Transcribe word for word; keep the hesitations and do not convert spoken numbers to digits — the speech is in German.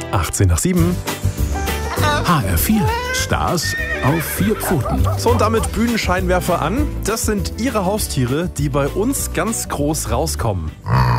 achtzehn nach sieben. H R vier. Stars auf vier Pfoten. So, und damit Bühnenscheinwerfer an. Das sind Ihre Haustiere, die bei uns ganz groß rauskommen.